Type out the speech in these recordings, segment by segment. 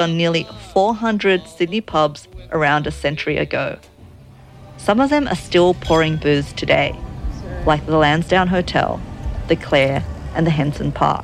on nearly 400 Sydney pubs around a century ago. Some of them are still pouring booze today, like the Lansdowne Hotel, the Clare and the Henson Park.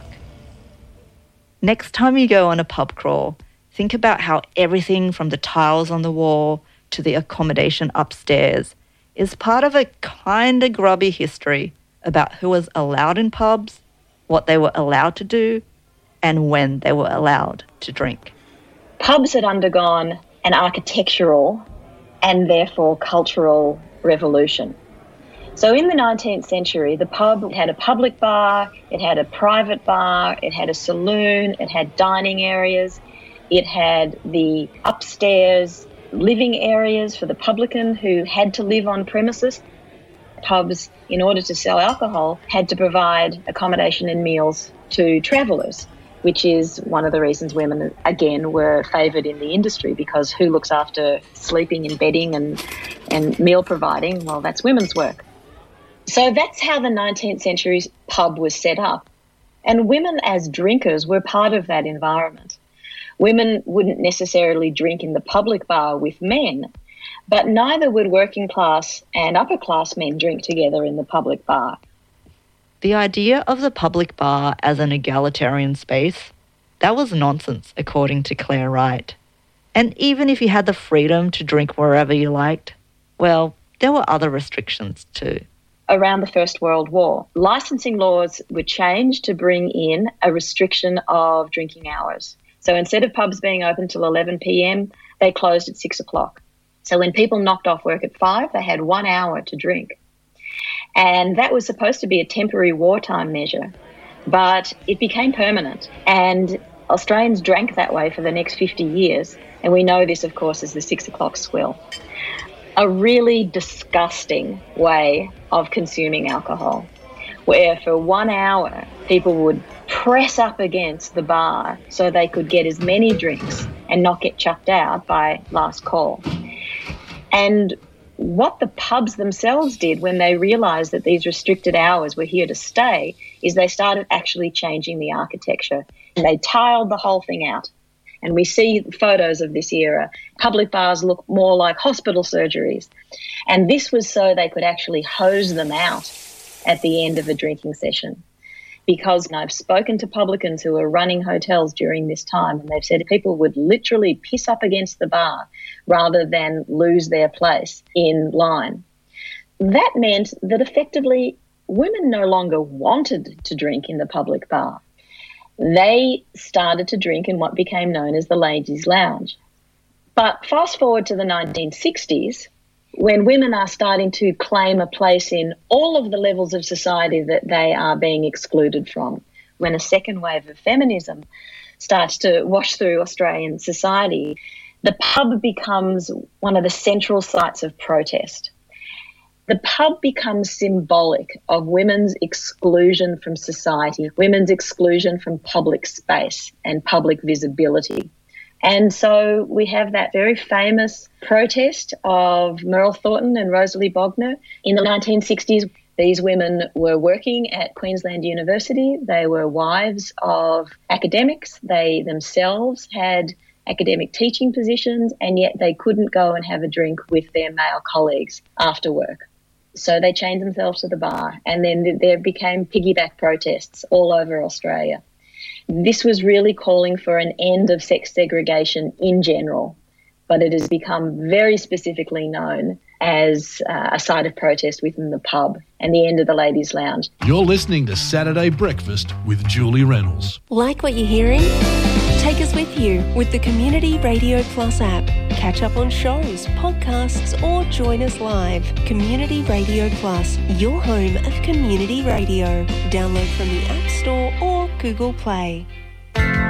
Next time you go on a pub crawl, think about how everything from the tiles on the wall to the accommodation upstairs is part of a kinda grubby history about who was allowed in pubs, what they were allowed to do, and when they were allowed to drink. Pubs had undergone an architectural and therefore cultural revolution. So in the 19th century, the pub had a public bar, it had a private bar, it had a saloon, it had dining areas, it had the upstairs living areas for the publican who had to live on premises. Pubs, in order to sell alcohol, had to provide accommodation and meals to travellers, which is one of the reasons women, again, were favoured in the industry, because who looks after sleeping and bedding and meal providing? Well, that's women's work. So that's how the 19th century pub was set up. And women as drinkers were part of that environment. Women wouldn't necessarily drink in the public bar with men, but neither would working class and upper class men drink together in the public bar. The idea of the public bar as an egalitarian space, that was nonsense, according to Claire Wright. And even if you had the freedom to drink wherever you liked, well, there were other restrictions too. Around the First World War, licensing laws were changed to bring in a restriction of drinking hours. So instead of pubs being open till 11 p.m, they closed at 6 o'clock. So when people knocked off work at 5, they had 1 hour to drink. And that was supposed to be a temporary wartime measure, but it became permanent. And Australians drank that way for the next 50 years. And we know this, of course, as the 6 o'clock swill. A really disgusting way of consuming alcohol, where for 1 hour people would press up against the bar so they could get as many drinks and not get chucked out by last call. And what the pubs themselves did when they realised that these restricted hours were here to stay is they started actually changing the architecture. They tiled the whole thing out. And we see photos of this era. Public bars look more like hospital surgeries. And this was so they could actually hose them out at the end of a drinking session. Because I've spoken to publicans who were running hotels during this time, and they've said people would literally piss up against the bar rather than lose their place in line. That meant that effectively women no longer wanted to drink in the public bar. They started to drink in what became known as the ladies' lounge. But fast forward to the 1960s, when women are starting to claim a place in all of the levels of society that they are being excluded from, when a second wave of feminism starts to wash through Australian society, the pub becomes one of the central sites of protest. The pub becomes symbolic of women's exclusion from society, women's exclusion from public space and public visibility. And so we have that very famous protest of Merle Thornton and Rosalie Bogner in the 1960s. These women were working at Queensland University. They were wives of academics. They themselves had academic teaching positions, and yet they couldn't go and have a drink with their male colleagues after work. So they chained themselves to the bar, and then there became piggyback protests all over Australia. This was really calling for an end of sex segregation in general, but it has become very specifically known as a site of protest within the pub and the end of the ladies' lounge. You're listening to Saturday Breakfast with Julie Reynolds. Like what you're hearing? Take us with you with the Community Radio Plus app. Catch up on shows, podcasts, or join us live. Community Radio Plus, your home of community radio. Download from the App Store or Google Play.